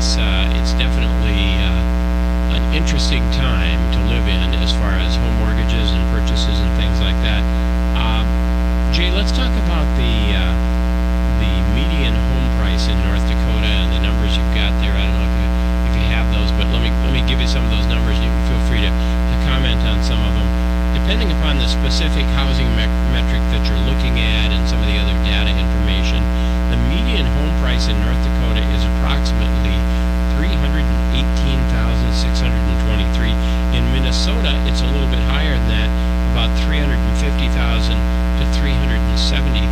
it's definitely an interesting time to live in as far as home mortgages and purchases and things like that. Jay, let's talk about the median home price in North Dakota and the numbers you've got there. I don't know if you have those, but let me give you some of those numbers, and you can feel free to comment on some of them. Depending upon the specific housing metric that you're looking at and some of the other data information, the median home price in North Dakota is approximately